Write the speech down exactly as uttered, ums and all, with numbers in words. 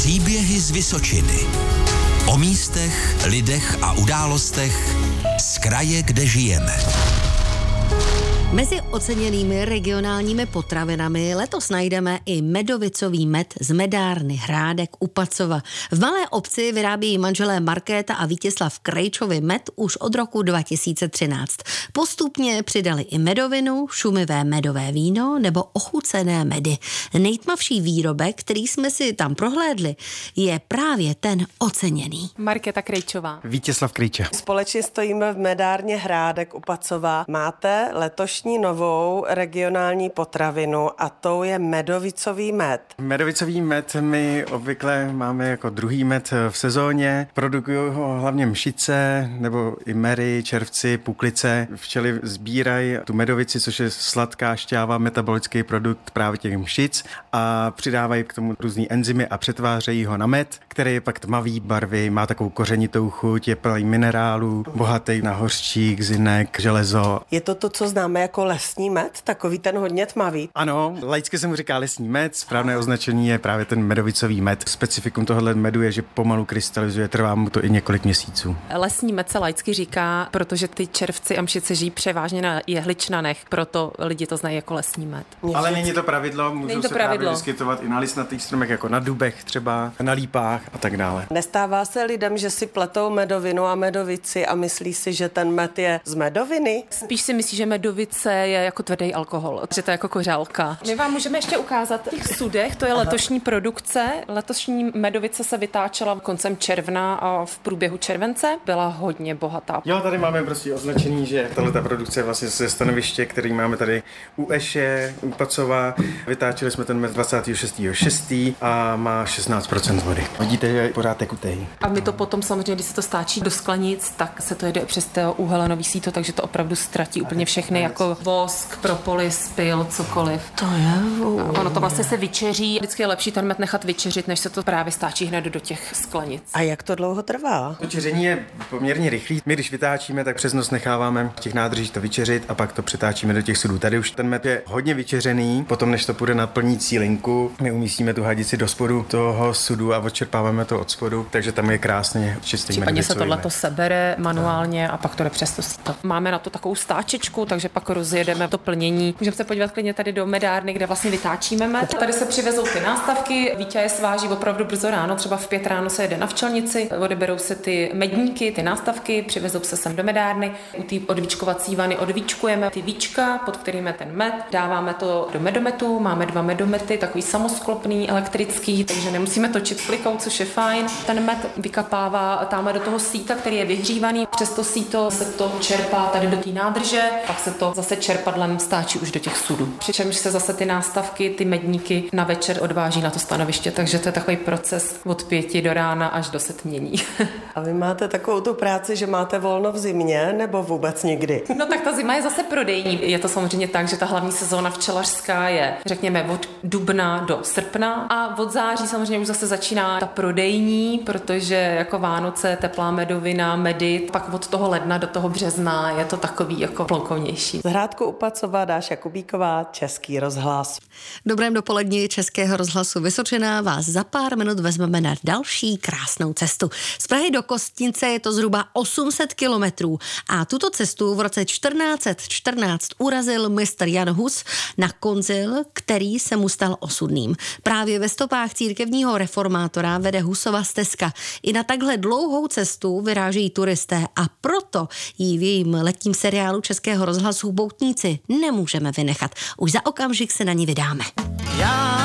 Příběhy z Vysočiny. O místech, lidech a událostech z kraje, kde žijeme. Mezi oceněnými regionálními potravinami letos najdeme i medovicový med z medárny Hrádek u Pacova. V malé obci vyrábějí manželé Markéta a Vítězslav Krejčovi med už od roku dva tisíce třináct. Postupně přidali i medovinu, šumivé medové víno nebo ochucené medy. Nejtmavší výrobek, který jsme si tam prohlédli, je právě ten oceněný. Markéta Krejčová. Vítězslav Krejča. Společně stojíme v medárně Hrádek u Pacova. Máte letošní novou regionální potravinu a tou je medovicový med. Medovicový med my obvykle máme jako druhý med v sezóně. Produkují ho hlavně mšice nebo i mery, červci, puklice. Včely sbírají tu medovici, což je sladká šťáva, metabolický produkt právě těch mšic a přidávají k tomu různý enzymy a přetvářejí ho na med, který je pak tmavý barvy, má takovou kořenitou chuť, je plný minerálů, bohatý na hořčík, zinek, železo. Je to to, co známe jako lesní med, takový ten hodně tmavý? Ano, laicky se mu říká lesní med, správné označení je právě ten medovicový med. Specifikum tohohle medu je, že pomalu krystalizuje, trvá mu to i několik měsíců. Lesní med se laicky říká, protože ty červci a mšice žijí převážně na jehličnanech, proto lidi to znají jako lesní med. Ale není to pravidlo, můžou to se pravidlo. právě vyskytovat i na listnatých stromech, jako na dubech třeba, na lípách a tak dále. Nestává se lidem, že si pletou medovinu a medovici a myslí si, že ten med je z medoviny? Spíš si myslí, že medovice je jako tvrdý alkohol, že to je jako kořálka. My vám můžeme ještě ukázat v těch sudech, to je letošní produkce. Letošní medovice se vytáčela koncem června a v průběhu července byla hodně bohatá. Jo, tady máme prostě označení, že tato produkce je vlastně ze stanoviště, který máme tady u Eše, u Pacova. Vytáčeli jsme ten med dvacátého šestého šestého a má šestnáct procent vody. Vidíte, že je pořád tekutej. A my to potom samozřejmě, když se to stáčí do sklenic, tak se to jede přes to uhelenový síto, takže to opravdu ztratí úplně všechny, jako vosk, propolis, pyl, cokoliv. To je... A ono to vlastně se vyčeří. Vždycky je lepší ten med nechat vyčeřit, než se to právě stáčí hned do těch sklenic. A jak to dlouho trvá? To čeření je poměrně rychlý. My když vytáčíme, tak přes noc necháváme v těch nádržích to vyčeřit a pak to přetáčíme do těch sudů. Tady už ten med je hodně vyčeřený, potom než to půjde na plnící linku, my umístíme tu hadici do spodu toho sudu a odčerpáváme to od spodu, takže tam je krásně čistý med. Případně se tohle to sebere manuálně a pak to jde přes to síto. Máme na to takovou stáčečku, takže pak rozjedeme to plnění. Můžeme se podívat klidně tady do medárny, kde vlastně vytáčíme med. Tady se přivezou ty nástavky, Vítě je sváží opravdu brzo ráno, třeba v pět ráno se jede na včelnici, odeberou se ty medníky, ty nástavky, přivezou se sem do medárny. U té odvíčkovací vany odvíčkujeme ty víčka, pod kterým je ten med, dáváme to do medometu, máme dva medomety, takový samosklopný, elektrický, takže nemusíme točit klikou, což je fajn. Ten med vykapává tamhle do toho síta, který je vyhřívaný, přes to síto se to čerpá tady do té nádrže, pak se to zase čerpadlem stáčí už do těch sudů. Přičemž se zase ty nástavky, ty medníky na večer odváží na to stanoviště, takže to je takový proces od pěti do rána až do setmění. A vy máte takovou tu práci, že máte volno v zimě nebo vůbec nikdy? No tak ta zima je zase prodejní. Je to samozřejmě tak, že ta hlavní sezóna včelařská je, řekněme, od dubna do srpna a od září samozřejmě už zase začíná ta prodejní, protože jako Vánoce, teplá medovina, medy, pak od toho ledna do toho března je to takový jako ploukovnější. Z Hrádku u Pacova Dáša Kubíková, Český rozhlas. Dobrém dopoledni Českého rozhlasu Vysočina vás za pár minut vezmeme na další krásnou cestu. Z Prahy do Kostnice je to zhruba osm set kilometrů a tuto cestu v roce čtrnáct set čtrnáct urazil mistr Jan Hus na konzil, který se mu stal osudným. Právě ve stopách církevního reformátora vede Husova stezka. I na takhle dlouhou cestu vyrážejí turisté a proto ji v jejím letním seriálu Českého rozhlasu Poutníci nemůžeme vynechat. Už za okamžik se na ní vydáme. Já